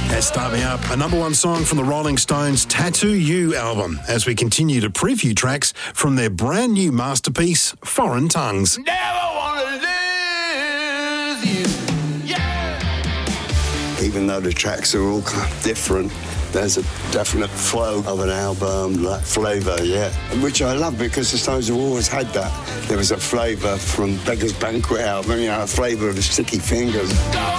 Let's start me up. A number one song from the Rolling Stones' Tattoo You album as we continue to preview tracks from their brand new masterpiece, Foreign Tongues. Never wanna lose you. Yeah. Even though the tracks are all kind of different, there's a definite flow of an album, that flavour, yeah. Which I love because the Stones have always had that. There was a flavour from Beggar's Banquet album, a flavour of the Sticky Fingers.